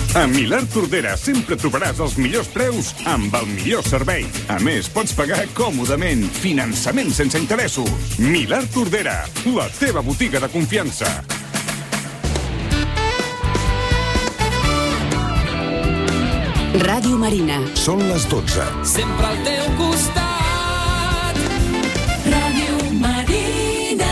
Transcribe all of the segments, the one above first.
A Milà Tordera sempre trobaràs els millors preus amb el millor servei. A més, pots pagar còmodament. Finançament sense interessos. Milà Tordera, la teva botiga de confiança. Ràdio Marina. Són les 12. Sempre al teu costat. Ràdio Marina.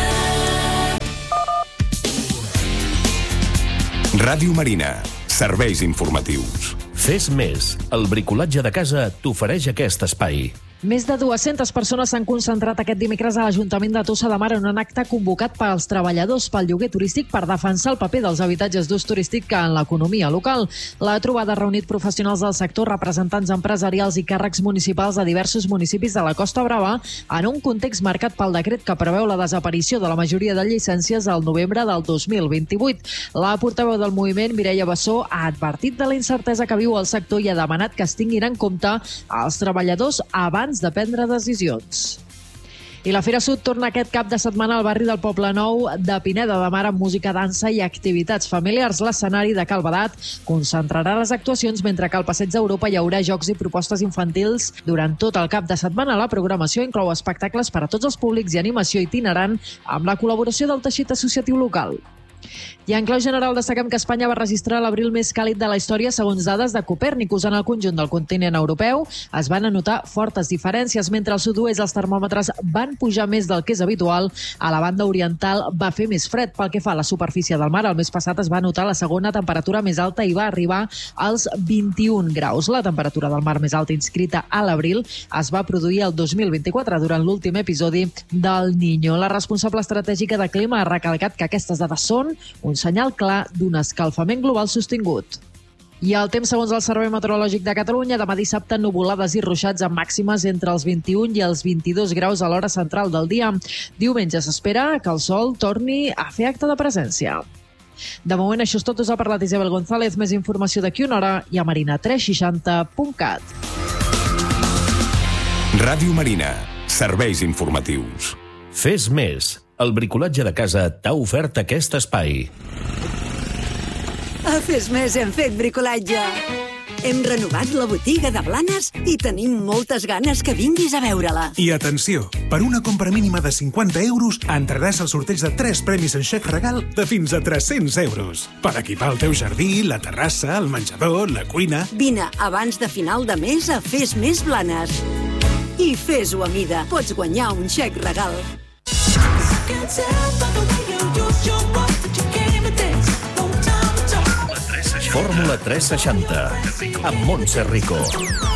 Ràdio Marina. Serveis informatius. Fes més. El bricolatge de casa t'ofereix aquest espai. Més de 200 persones s'han concentrat aquest dimecres a l'Ajuntament de Tossa de Mar en un acte convocat pels treballadors pel lloguer turístic per defensar el paper dels habitatges d'ús turístic en l'economia local. La trobada ha reunit professionals del sector, representants empresarials i càrrecs municipals de diversos municipis de la Costa Brava en un context marcat pel decret que preveu la desaparició de la majoria de llicències al novembre del 2028. La portaveu del moviment, Mireia Bassó, ha advertit de la incertesa que viu el sector i ha demanat que es tinguin en compte els treballadors abans de prendre decisions. I la Fira Sud torna aquest cap de setmana al barri del Poble Nou de Pineda de Mar amb música, dansa i activitats familiars. L'escenari de Cal Badat concentrarà les actuacions, mentre que al Passeig d'Europa hi haurà jocs i propostes infantils durant tot el cap de setmana. La programació inclou espectacles per a tots els públics i animació itinerant amb la col·laboració del teixit associatiu local. I en clau general destaquem que Espanya va registrar l'abril més càlid de la història segons dades de Copèrnicus. En el conjunt del continent europeu es van anotar fortes diferències. Mentre al sud-oest els termòmetres van pujar més del que és habitual, a la banda oriental va fer més fred. Pel que fa a la superfície del mar, el mes passat es va notar la segona temperatura més alta i va arribar als 21 graus. La temperatura del mar més alta inscrita a l'abril es va produir el 2024 durant l'últim episodi del Niño. La responsable estratègica de clima ha recalcat que aquestes dades són un senyal clar d'un escalfament global sostingut. I el temps segons el Servei Meteorològic de Catalunya: demà dissabte nuvolades i ruixats amb màximes entre els 21 i els 22 graus a l'hora central del dia. Diumenge s'espera que el sol torni a fer acte de presència. De moment això és tot. Us ha parlat Isabel González. Més informació d'aquí una hora i a marina360.cat. Ràdio Marina. Serveis informatius. Fes més. El bricolatge de casa t'ha ofert aquest espai. A Fes Més hem fet bricolatge. Hem renovat la botiga de Blanes i tenim moltes ganes que vinguis a veure-la. I atenció, per una compra mínima de 50 euros entraràs al sorteig de 3 premis en xec regal de fins a 300 euros. Per equipar el teu jardí, la terrassa, el menjador, la cuina... Vine abans de final de mes a Fes Més Blanes. I fes-ho a mida. Pots guanyar un xec regal. Fórmula 360 amb Montse Rico.